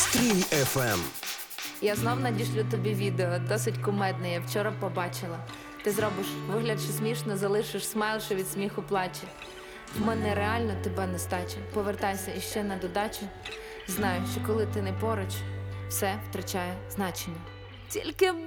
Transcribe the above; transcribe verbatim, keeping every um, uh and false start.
Стрій еф ем. Я знов надішлю тобі відео, досить кумедне, я вчора побачила. Ти зробиш вигляд, що смішно, залишиш смайл, що від сміху плаче. В мене реально тебе нестача. Повертайся іще на додачу. Знаю, що коли ти не поруч, все втрачає значення. Тільки